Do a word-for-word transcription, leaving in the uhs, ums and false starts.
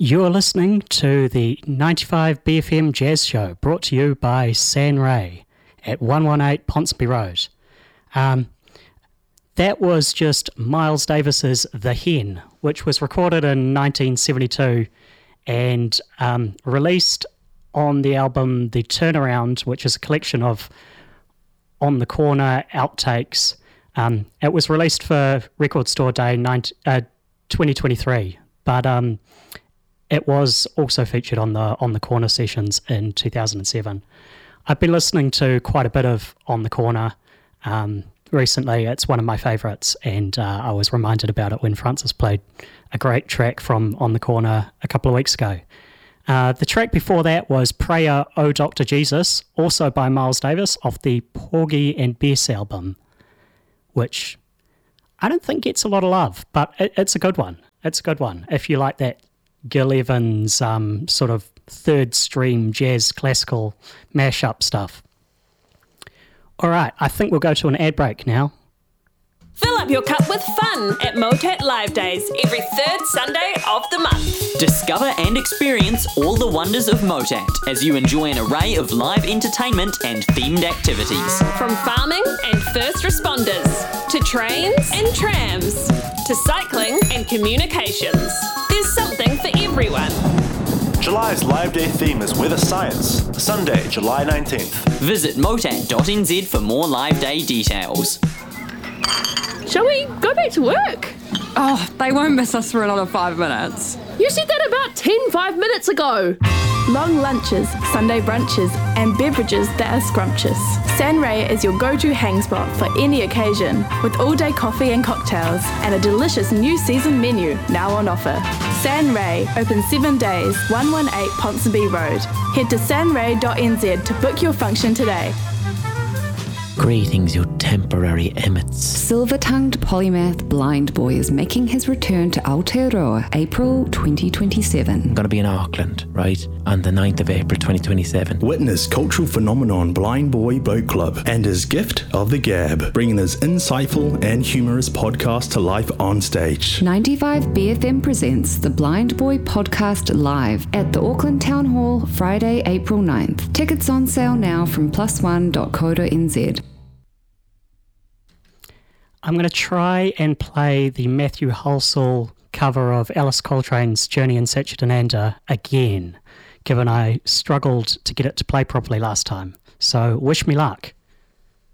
You're listening to the ninety-five B F M Jazz Show, brought to you by San Ray at one eighteen Ponsonby Road. Um, that was just Miles Davis's The Hen, which was recorded in nineteen seventy-two and um, released on the album The Turnaround, which is a collection of On the Corner outtakes. Um, it was released for Record Store Day nineteen, uh, twenty twenty-three, but um, it was also featured on the On the Corner sessions in two thousand seven. I've been listening to quite a bit of On the Corner um, recently. It's one of my favourites, and uh, I was reminded about it when Francis played a great track from On the Corner a couple of weeks ago. Uh, the track before that was Prayer, O Doctor Jesus, also by Miles Davis, off the Porgy and Bess album, which I don't think gets a lot of love, but it, it's a good one. It's a good one. If you like that Gil Evans um, sort of third stream jazz classical mashup stuff. All right, I think we'll go to an ad break now. Fill up your cup with fun at Motat Live Days every third Sunday of the month. Discover and experience all the wonders of Motat as you enjoy an array of live entertainment and themed activities. From farming and first responders, to trains and trams, to cycling and communications. There's something for everyone. July's Live Day theme is Weather Science, Sunday, July nineteenth. Visit motat dot n z for more Live Day details. Shall we go back to work? Oh, they won't miss us for another five minutes. You said that about ten, five minutes ago. Long lunches, Sunday brunches, and beverages that are scrumptious. San Ray is your go-to hang spot for any occasion, with all-day coffee and cocktails, and a delicious new season menu now on offer. San Ray, open seven days, one eighteen Ponsonby Road. Head to san ray dot n z to book your function today. Greetings, you temporary emmets. Silver-tongued polymath Blind Boy is making his return to Aotearoa, April twenty twenty-seven. I'm going to be in Auckland, right, on the ninth of April twenty twenty-seven. Witness cultural phenomenon Blind Boy Boat Club and his gift of the gab, bringing his insightful and humorous podcast to life on stage. ninety-five B F M presents the Blind Boy Podcast Live at the Auckland Town Hall, Friday, April ninth. Tickets on sale now from plus one dot co dot n z. I'm going to try and play the Matthew Halsall cover of Alice Coltrane's Journey in Satchidananda again, given I struggled to get it to play properly last time. So wish me luck.